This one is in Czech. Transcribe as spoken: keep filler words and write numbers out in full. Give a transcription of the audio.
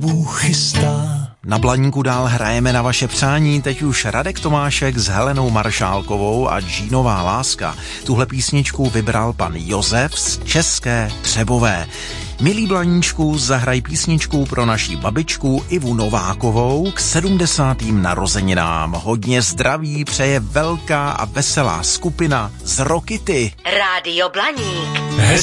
Bůh chystá. Na Blaníku dál hrajeme na vaše přání, teď už Radek Tomášek s Helenou Maršálkovou a Džínová láska. Tuhle písničku vybral pan Josef z České Třebové. Milí Blaníčku, zahraj písničku pro naši babičku Ivu Novákovou k sedmdesátým narozeninám. Hodně zdraví přeje velká a veselá skupina z Rokity. Rádio Blaník. Hezký